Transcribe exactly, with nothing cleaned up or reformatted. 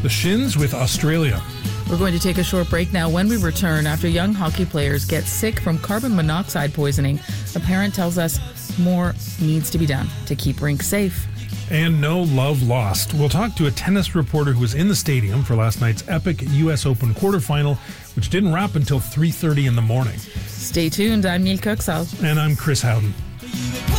the Shins with Australia. We're going to take a short break now. When we return, after young hockey players get sick from carbon monoxide poisoning, a parent tells us more needs to be done to keep rinks safe. And no love lost. We'll talk to a tennis reporter who was in the stadium for last night's epic U S Open quarterfinal, which didn't wrap until three thirty in the morning. Stay tuned. I'm Neil Cooksaw. And I'm Chris Howden.